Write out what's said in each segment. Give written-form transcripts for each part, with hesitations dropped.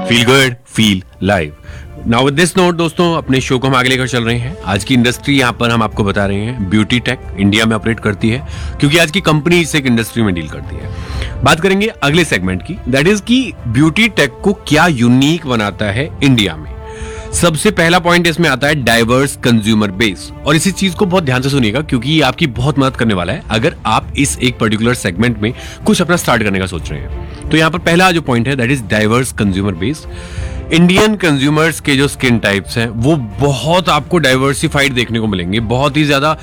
Feel good feel live. Now with this note दोस्तों, अपने show को हम आगे लेकर चल रहे हैं। आज की इंडस्ट्री यहाँ पर हम आपको बता रहे हैं ब्यूटी टेक इंडिया में ऑपरेट करती है, क्योंकि आज की कंपनी इस एक इंडस्ट्री में डील करती है। बात करेंगे अगले सेगमेंट की, दैट इज कि ब्यूटी टेक को क्या यूनिक बनाता है इंडिया में। सबसे पहला पॉइंट इसमें आता है डाइवर्स कंज्यूमर बेस, और इसी चीज को बहुत ध्यान से सुनिएगा क्योंकि ये आपकी बहुत मदद करने वाला है अगर आप इस एक पर्टिकुलर सेगमेंट में कुछ अपना स्टार्ट करने का सोच रहे हैं। तो यहाँ पर पहला जो पॉइंट है that is diverse consumer base. Indian consumers के जो स्किन टाइप्स हैं वो बहुत आपको डाइवर्सिफाइड देखने को मिलेंगे, बहुत ही ज्यादा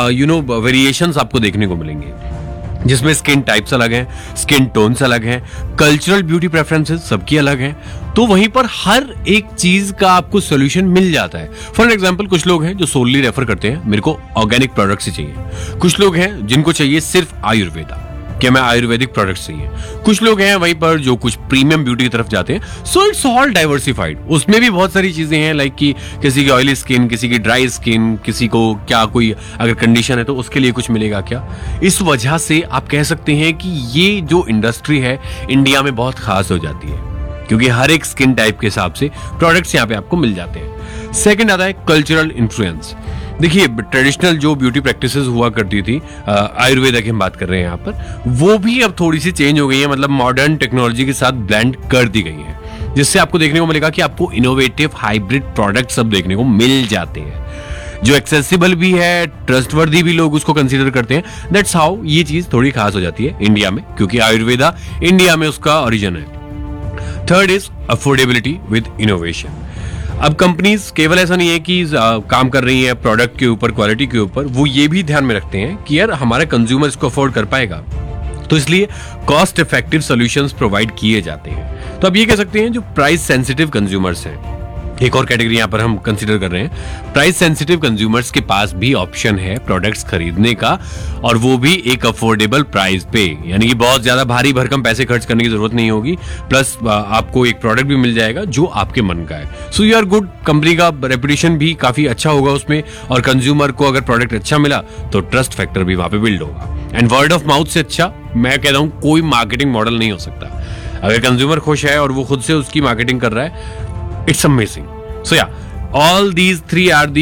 वेरिएशंस आपको देखने को मिलेंगे, जिसमें स्किन टाइप्स अलग हैं, स्किन टोन्स अलग हैं, कल्चरल ब्यूटी प्रेफरेंसेस सबकी अलग हैं। तो वहीं पर हर एक चीज का आपको सोल्यूशन मिल जाता है। फॉर एग्जांपल, कुछ लोग हैं जो सोलली रेफर करते हैं मेरे को ऑर्गेनिक प्रोडक्ट्स ही चाहिए, कुछ लोग हैं जिनको चाहिए सिर्फ आयुर्वेदा, कि मैं आयुर्वेदिक प्रोडक्ट्स चाहिए, कुछ लोग हैं वहीं पर जो कुछ प्रीमियम ब्यूटी की तरफ जाते हैं। So it's all diversified. उसमें भी बहुत सारी चीजें हैं, लाइक कि किसी की ऑयली स्किन, किसी की ड्राई स्किन, किसी को क्या कोई अगर कंडीशन है तो उसके लिए कुछ मिलेगा क्या। इस वजह से आप कह सकते हैं कि ये जो इंडस्ट्री है इंडिया में बहुत खास हो जाती है, क्योंकि हर एक स्किन टाइप के हिसाब से प्रोडक्ट्स यहाँ पे आपको मिल जाते हैं। सेकंड आता है कल्चरल इन्फ्लुएंस। देखिए, ट्रेडिशनल जो ब्यूटी प्रैक्टिसेस हुआ करती थी, आयुर्वेदा की हम बात कर रहे हैं यहाँ पर, वो भी अब थोड़ी सी चेंज हो गई है, मतलब मॉडर्न टेक्नोलॉजी के साथ ब्लेंड कर दी गई है, जिससे आपको देखने को मिलेगा कि आपको इनोवेटिव हाइब्रिड प्रोडक्ट सब देखने को मिल जाते हैं, जो एक्सेसिबल भी है, ट्रस्टवर्दी भी लोग उसको कंसीडर करते हैं। दैट्स हाउ ये चीज थोड़ी खास हो जाती है इंडिया में, क्योंकि आयुर्वेदा इंडिया में उसका ओरिजिन है। Third is affordability with innovation. अब कंपनीज केवल ऐसा नहीं है कि काम कर रही है प्रोडक्ट के ऊपर, क्वालिटी के ऊपर, वो ये भी ध्यान में रखते हैं कि यार हमारा कंज्यूमर इसको अफोर्ड कर पाएगा, तो इसलिए कॉस्ट इफेक्टिव सॉल्यूशंस प्रोवाइड किए जाते हैं। तो अब ये कह सकते हैं जो प्राइस सेंसिटिव कंज्यूमर्स हैं, एक और कैटेगरी यहाँ पर हम कंसीडर कर रहे हैं, प्राइस सेंसिटिव कंज्यूमर्स के पास भी ऑप्शन है प्रोडक्ट्स खरीदने का, और वो भी एक अफोर्डेबल प्राइस पे, यानी कि बहुत ज्यादा भारी भरकम पैसे खर्च करने की जरूरत नहीं होगी, प्लस आपको एक प्रोडक्ट भी मिल जाएगा जो आपके मन का है। So you are good, company का रेपुटेशन भी काफी अच्छा होगा उसमें, और कंज्यूमर को अगर प्रोडक्ट अच्छा मिला तो ट्रस्ट फैक्टर भी वहां पे बिल्ड होगा। एंड वर्ड ऑफ माउथ से अच्छा मैं कहता हूँ कोई मार्केटिंग मॉडल नहीं हो सकता। अगर कंज्यूमर खुश है और वो खुद से उसकी मार्केटिंग कर रहा है, it's amazing. So yeah, all these three are the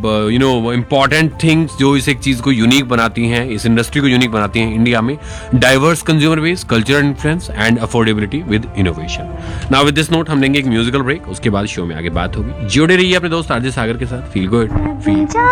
important things जो इस एक चीज को यूनिक बनाती हैं, इस इंडस्ट्री को यूनिक बनाती हैं इंडिया में। Diverse consumer base, cultural influence and affordability with innovation. Now with this note हम लेंगे एक म्यूजिकल ब्रेक, उसके बाद शो में आगे बात होगी। जुड़े रहिए अपने दोस्त आरजे सागर के साथ। Feel good feel